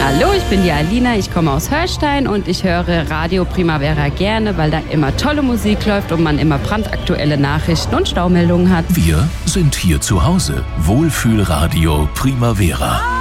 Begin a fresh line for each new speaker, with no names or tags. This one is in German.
Hallo, ich bin die Alina, ich komme aus Hörstein und ich höre Radio Primavera gerne, weil da immer tolle Musik läuft und man immer brandaktuelle Nachrichten und Staumeldungen hat.
Wir sind hier zu Hause. Wohlfühlradio Primavera.